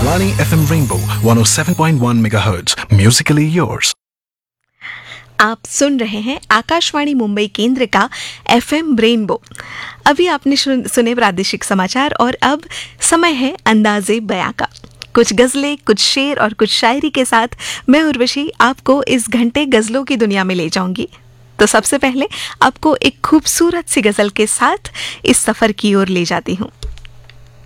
Akashvani FM Rainbow 107.1 MHz. Musically yours. आप सुन रहे हैं आकाशवाणी मुंबई केंद्र का FM रेनबो। अभी आपने सुने प्रादेशिक समाचार और अब समय है अंदाजे बयां का। कुछ गजलें, कुछ शेर और कुछ शायरी के साथ मैं उर्वशी आपको इस घंटे गजलों की दुनिया में ले जाऊंगी। तो सबसे पहले आपको एक खूबसूरत सी गजल के साथ इस सफर की ओर ले जाती हूँ।